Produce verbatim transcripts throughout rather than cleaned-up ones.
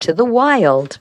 to the wild.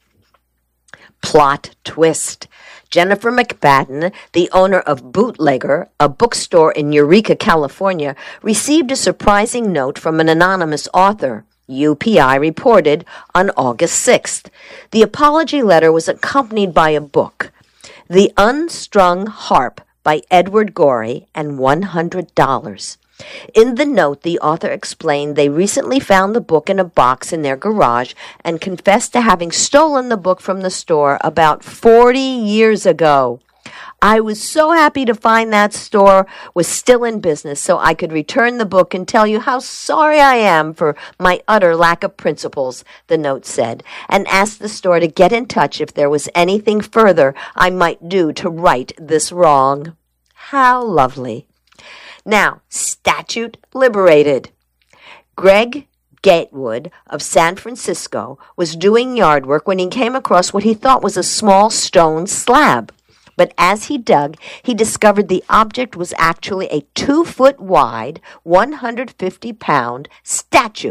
Plot twist. Jennifer McBatten, the owner of Bootlegger, a bookstore in Eureka, California, received a surprising note from an anonymous author. U P I reported on August sixth. The apology letter was accompanied by a book, The Unstrung Harp by Edward Gorey, and one hundred dollars. In the note, the author explained they recently found the book in a box in their garage and confessed to having stolen the book from the store about forty years ago. I was so happy to find that store was still in business so I could return the book and tell you how sorry I am for my utter lack of principles, the note said, and asked the store to get in touch if there was anything further I might do to right this wrong. How lovely. Now, statute liberated. Greg Gatewood of San Francisco was doing yard work when he came across what he thought was a small stone slab. But as he dug, he discovered the object was actually a two-foot-wide, one hundred fifty pound statue.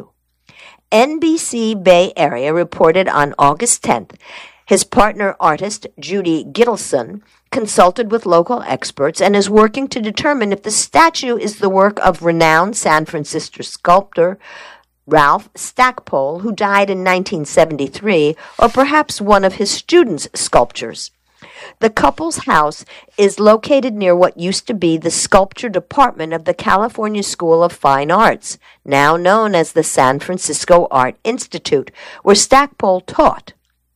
N B C Bay Area reported on August tenth. His partner artist, Judy Gittleson, consulted with local experts and is working to determine if the statue is the work of renowned San Francisco sculptor Ralph Stackpole, who died in nineteen seventy-three, or perhaps one of his students' sculptures. The couple's house is located near what used to be the sculpture department of the California School of Fine Arts, now known as the San Francisco Art Institute, where Stackpole taught.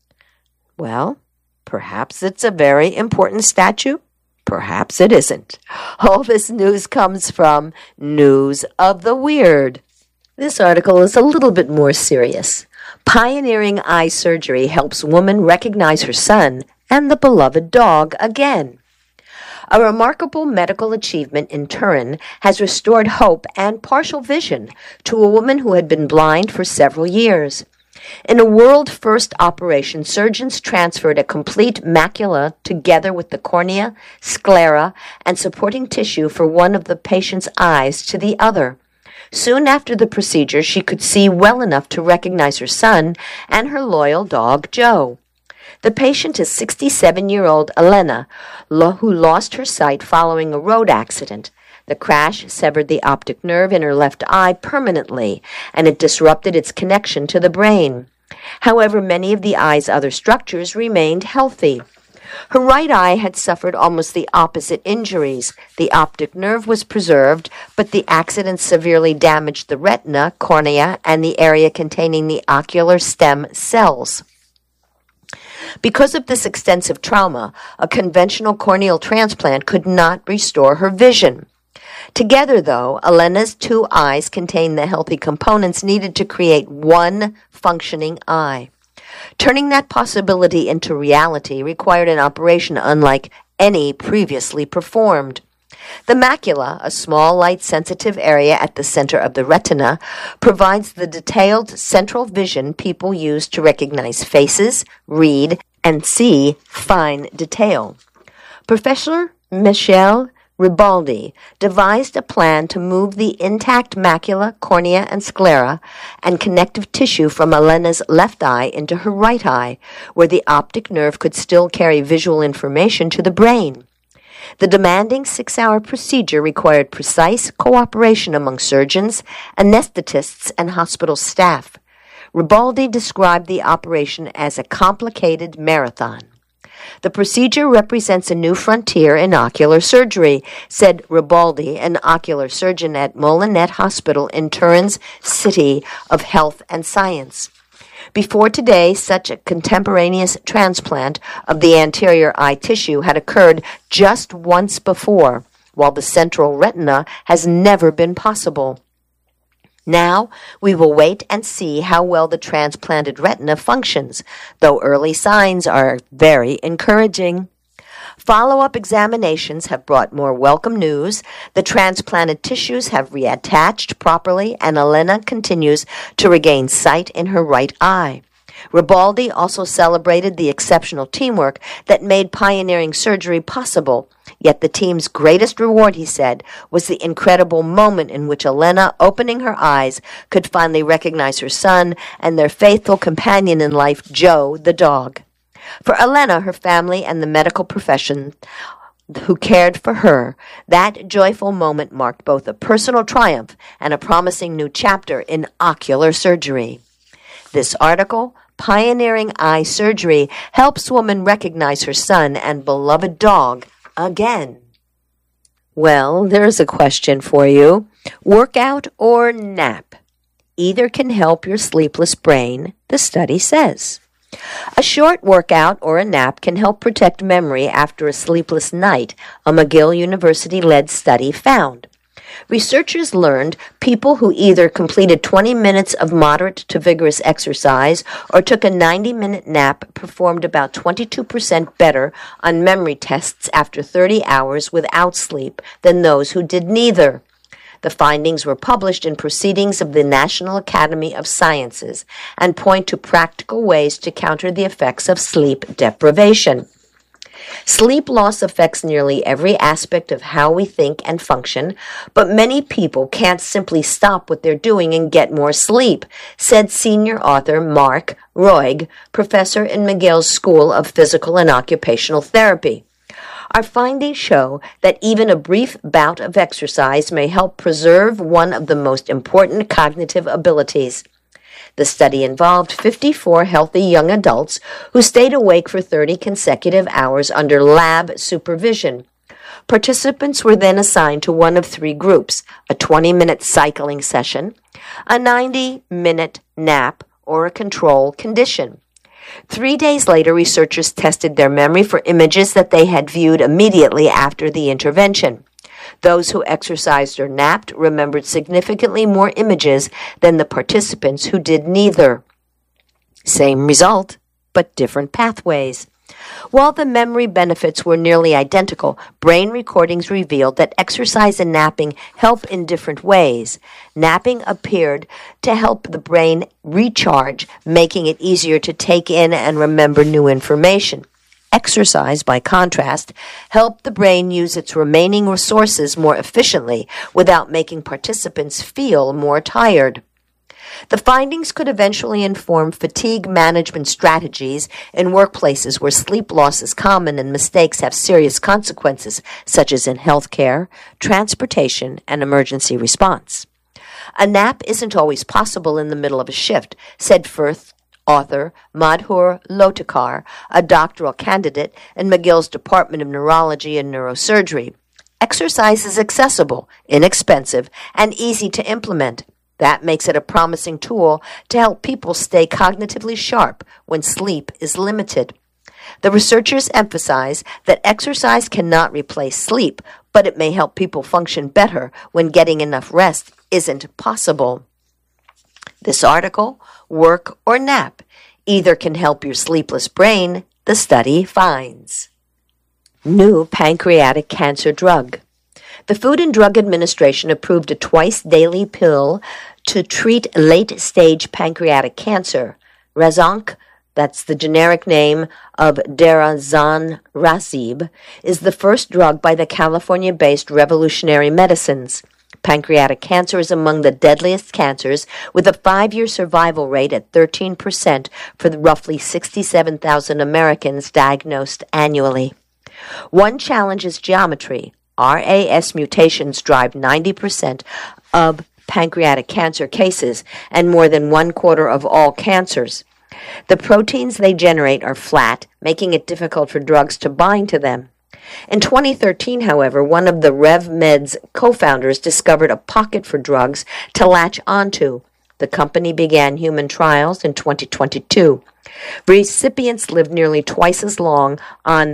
Well, perhaps it's a very important statue. Perhaps it isn't. All this news comes from News of the Weird. This article is a little bit more serious. Pioneering eye surgery helps woman recognize her son and the beloved dog again. A remarkable medical achievement in Turin has restored hope and partial vision to a woman who had been blind for several years. In a world-first operation, surgeons transferred a complete macula together with the cornea, sclera, and supporting tissue for one of the patient's eyes to the other. Soon after the procedure, she could see well enough to recognize her son and her loyal dog, Joe. The patient is sixty-seven-year-old Elena, who lost her sight following a road accident. The crash severed the optic nerve in her left eye permanently, and it disrupted its connection to the brain. However, many of the eye's other structures remained healthy. Her right eye had suffered almost the opposite injuries. The optic nerve was preserved, but the accident severely damaged the retina, cornea, and the area containing the ocular stem cells. Because of this extensive trauma, a conventional corneal transplant could not restore her vision. Together, though, Elena's two eyes contain the healthy components needed to create one functioning eye. Turning that possibility into reality required an operation unlike any previously performed. The macula, a small light-sensitive area at the center of the retina, provides the detailed central vision people use to recognize faces, read, and see fine detail. Professor Michel Ribaldi devised a plan to move the intact macula, cornea, and sclera and connective tissue from Elena's left eye into her right eye, where the optic nerve could still carry visual information to the brain. The demanding six-hour procedure required precise cooperation among surgeons, anesthetists, and hospital staff. Ribaldi described the operation as a complicated marathon. The procedure represents a new frontier in ocular surgery, said Ribaldi, an ocular surgeon at Molinet Hospital in Turin's City of Health and Science. Before today, such a contemporaneous transplant of the anterior eye tissue had occurred just once before, while the central retina has never been possible. Now, we will wait and see how well the transplanted retina functions, though early signs are very encouraging. Follow-up examinations have brought more welcome news. The transplanted tissues have reattached properly, and Elena continues to regain sight in her right eye. Ribaldi also celebrated the exceptional teamwork that made pioneering surgery possible, Yet the team's greatest reward, he said, was the incredible moment in which Elena, opening her eyes, could finally recognize her son and their faithful companion in life, Joe, the dog. For Elena, her family, and the medical profession who cared for her, that joyful moment marked both a personal triumph and a promising new chapter in ocular surgery. This article, Pioneering Eye Surgery, helps woman recognize her son and beloved dog again. Well, there's a question for you. Workout or nap? Either can help your sleepless brain, the study says. A short workout or a nap can help protect memory after a sleepless night, a McGill University-led study found. Researchers learned people who either completed twenty minutes of moderate to vigorous exercise or took a ninety-minute nap performed about twenty-two percent better on memory tests after thirty hours without sleep than those who did neither. The findings were published in Proceedings of the National Academy of Sciences and point to practical ways to counter the effects of sleep deprivation. Sleep loss affects nearly every aspect of how we think and function, but many people can't simply stop what they're doing and get more sleep, said senior author Mark Roig, professor in McGill's School of Physical and Occupational Therapy. Our findings show that even a brief bout of exercise may help preserve one of the most important cognitive abilities. The study involved fifty-four healthy young adults who stayed awake for thirty consecutive hours under lab supervision. Participants were then assigned to one of three groups, a twenty-minute cycling session, a ninety-minute nap, or a control condition. Three days later, researchers tested their memory for images that they had viewed immediately after the intervention. Those who exercised or napped remembered significantly more images than the participants who did neither. Same result, but different pathways. While the memory benefits were nearly identical, brain recordings revealed that exercise and napping help in different ways. Napping appeared to help the brain recharge, making it easier to take in and remember new information. Exercise, by contrast, helped the brain use its remaining resources more efficiently without making participants feel more tired. The findings could eventually inform fatigue management strategies in workplaces where sleep loss is common and mistakes have serious consequences, such as in healthcare, transportation, and emergency response. A nap isn't always possible in the middle of a shift, said Firth author Madhur Lotikar, a doctoral candidate in McGill's Department of Neurology and Neurosurgery. Exercise is accessible, inexpensive, and easy to implement. That makes it a promising tool to help people stay cognitively sharp when sleep is limited. The researchers emphasize that exercise cannot replace sleep, but it may help people function better when getting enough rest isn't possible. This article, Work or Nap, either can help your sleepless brain, the study finds. New pancreatic cancer drug. The Food and Drug Administration approved a twice-daily pill to treat late-stage pancreatic cancer. Razonk, that's the generic name of Daraxonrasib, is the first drug by the California-based Revolutionary Medicines. Pancreatic cancer is among the deadliest cancers, with a five-year survival rate at thirteen percent for the roughly sixty-seven thousand Americans diagnosed annually. One challenge is geometry. R A S mutations drive ninety percent of pancreatic cancer cases and more than one quarter of all cancers. The proteins they generate are flat, making it difficult for drugs to bind to them. In twenty thirteen, however, one of the RevMed's co-founders discovered a pocket for drugs to latch onto. The company began human trials in twenty twenty-two. Recipients lived nearly twice as long on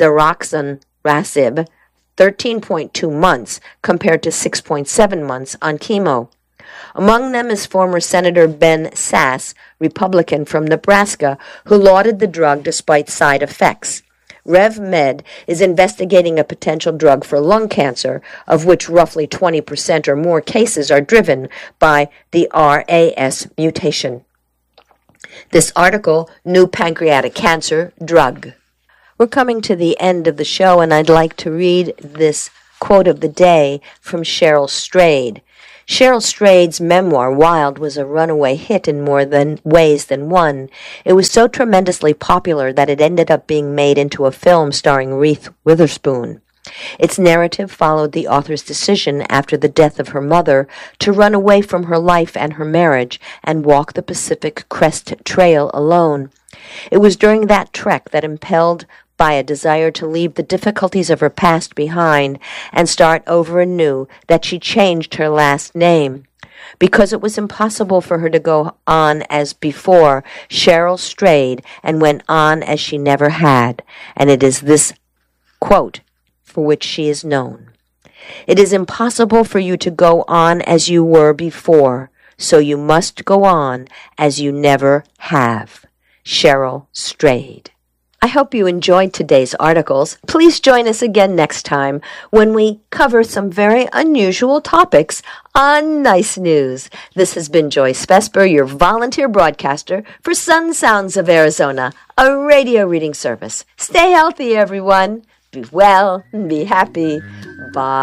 Daraxonrasib, thirteen point two months, compared to six point seven months on chemo. Among them is former Senator Ben Sasse, Republican from Nebraska, who lauded the drug despite side effects. RevMed is investigating a potential drug for lung cancer, of which roughly twenty percent or more cases are driven by the R A S mutation. This article, New Pancreatic Cancer Drug. We're coming to the end of the show, and I'd like to read this quote of the day from Cheryl Strayed. Cheryl Strayed's memoir, Wild, was a runaway hit in more than ways than one. It was so tremendously popular that it ended up being made into a film starring Reese Witherspoon. Its narrative followed the author's decision after the death of her mother to run away from her life and her marriage and walk the Pacific Crest Trail alone. It was during that trek that, impelled by a desire to leave the difficulties of her past behind and start over anew, that she changed her last name. Because it was impossible for her to go on as before, Cheryl strayed and went on as she never had, and it is this quote for which she is known. It is impossible for you to go on as you were before, so you must go on as you never have. Cheryl Strayed. I hope you enjoyed today's articles. Please join us again next time when we cover some very unusual topics on Nice News. This has been Joyce Vesper, your volunteer broadcaster for Sun Sounds of Arizona, a radio reading service. Stay healthy, everyone. Be well and be happy. Bye.